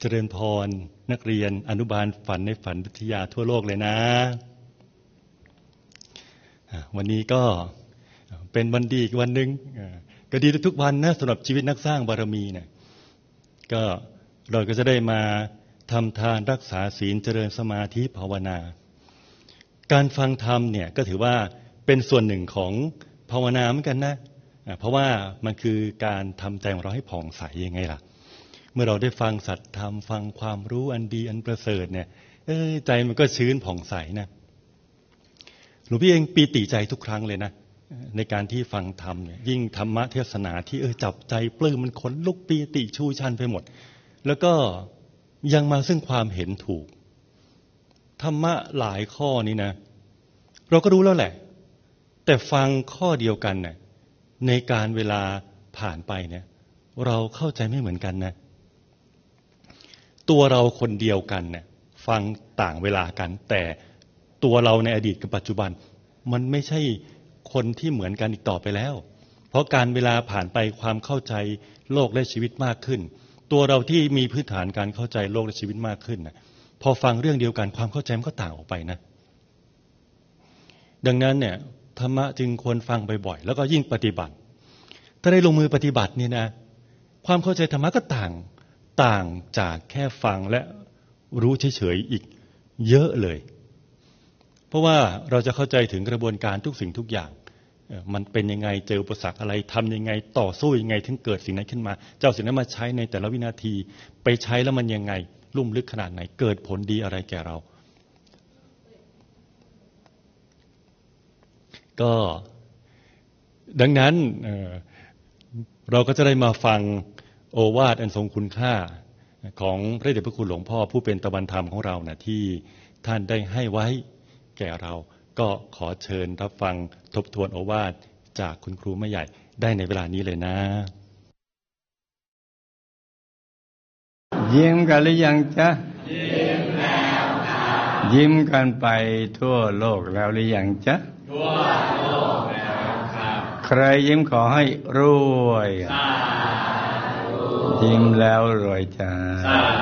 เจริญพรนักเรียนอนุบาลฝันในฝันวิทยาทั่วโลกเลยนะวันนี้ก็เป็นวันดีอีกวันหนึ่งก็ดีทุกวันนะสำหรับชีวิตนักสร้างบารมีเนี่ยก็เราก็จะได้มาทำทานรักษาศีลเจริญสมาธิภาวนาการฟังธรรมเนี่ยก็ถือว่าเป็นส่วนหนึ่งของภาวนาเหมือนกันนะเพราะว่ามันคือการทำใจของเราให้ผ่องใสยังไงล่ะเมื่อเราได้ฟังสัจธรรมฟังความรู้อันดีอันประเสริฐเนี่ยใจมันก็ชื้นผ่องใสนะหลวงพี่เองปีติใจทุกครั้งเลยนะในการที่ฟังธรรมเนี่ยยิ่งธรรมะเทศนาที่จับใจปลื้มมันขนลุกปีติชูชันไปหมดแล้วก็ยังมาซึ่งความเห็นถูกธรรมะหลายข้อนี้นะเราก็รู้แล้วแหละแต่ฟังข้อเดียวกันเนี่ยในการเวลาผ่านไปเนี่ยเราเข้าใจไม่เหมือนกันนะตัวเราคนเดียวกันเนี่ยฟังต่างเวลากันแต่ตัวเราในอดีตกับปัจจุบันมันไม่ใช่คนที่เหมือนกันอีกต่อไปแล้วเพราะการเวลาผ่านไปความเข้าใจโลกและชีวิตมากขึ้นตัวเราที่มีพื้นฐานการเข้าใจโลกและชีวิตมากขึ้นนะพอฟังเรื่องเดียวกันความเข้าใจมันก็ต่างออกไปนะดังนั้นเนี่ยธรรมะจึงควรฟังบ่อยๆแล้วก็ยิ่งปฏิบัติถ้าได้ลงมือปฏิบัตินี่นะความเข้าใจธรรมะก็ต่างจากแค่ฟังและรู้เฉยๆอีกเยอะเลยเพราะว่าเราจะเข้าใจถึงกระบวนการทุกสิ่งทุกอย่างมันเป็นยังไงเจออุปสรรคอะไรทำยังไงต่อสู้ยังไงถึงเกิดสิ่งนั้นขึ้นมาเจ้าสิ่งนั้นมาใช้ในแต่ละวินาทีไปใช้แล้วมันยังไงลุ่มลึกขนาดไหนเกิดผลดีอะไรแก่เราก็ดังนั้นเราก็จะได้มาฟังโอวาทอันทรงคุณค่าของพระเดชพระคุณหลวงพ่อผู้เป็นตะวันธรรมของเรานะที่ท่านได้ให้ไว้แก่เราก็ขอเชิญรับฟังทบทวนโอวาทจากคุณครูแม่ใหญ่ได้ในเวลานี้เลยนะยิ้มกันหรือยังจ๊ะยิ้มแล้วครับยิ้มกันไปทั่วโลกแล้วหรือยังจ๊ะทั่วโลกแล้วครับใครยิ้มขอให้รวยยิ้มแล้วรวยจ้า